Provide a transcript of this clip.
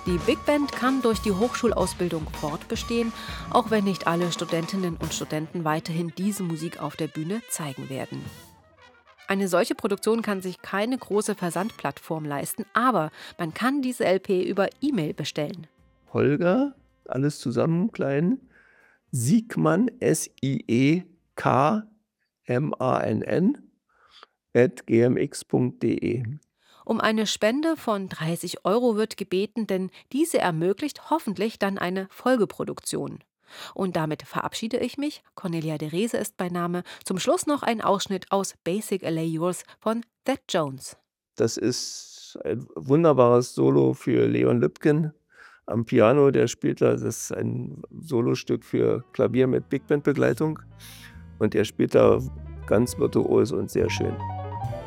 Die Big Band kann durch die Hochschulausbildung fortbestehen, auch wenn nicht alle Studentinnen und Studenten weiterhin diese Musik auf der Bühne zeigen werden. Eine solche Produktion kann sich keine große Versandplattform leisten, aber man kann diese LP über E-Mail bestellen. Holger, alles zusammen klein, Siekmann, SIEKMANN @gmx.de. Um eine Spende von 30 € wird gebeten, denn diese ermöglicht hoffentlich dann eine Folgeproduktion. Und damit verabschiede ich mich. Cornelia de Reze ist mein Name. Zum Schluss noch ein Ausschnitt aus Basic Allay Yours von Thad Jones. Das ist ein wunderbares Solo für Leon Lübken am Piano. Der spielt da, das ist ein Solostück für Klavier mit Big Band Begleitung und er spielt da ganz virtuos und sehr schön.